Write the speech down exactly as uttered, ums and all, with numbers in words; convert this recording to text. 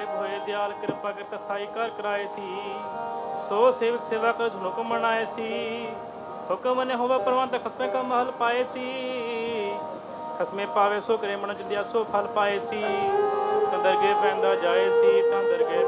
ਸਾਹਿਬ ਹੋਏ ਦਿਆਲ ਕਿਰਪਾ ਕਰ ਸਾਈ ਕਰ ਕਰਾਏ ਸੀ ਸੋ ਸੇਵਕ ਸੇਵਾ ਕਰ ਹੁਕਮ ਮਨਾਏ ਸੀ ਹੁਕਮ ਨੇ ਹੋਵਾ ਪ੍ਰਵੰਤ ਖਸਮੇ ਕਾ ਮਹਲ ਪਾਏ ਸੀ ਖਸਮੇ ਪਾਵੇ ਸੋ ਕਰੇ ਮਨ ਜਿੰਦਿਆ ਸੋ ਫਲ ਪਾਏ ਸੀ ਕੰਦਰ ਕੇ ਪੈਂਦਾ ਜਾਏ ਸੀ ਤਾਂ ਦਰਗੇ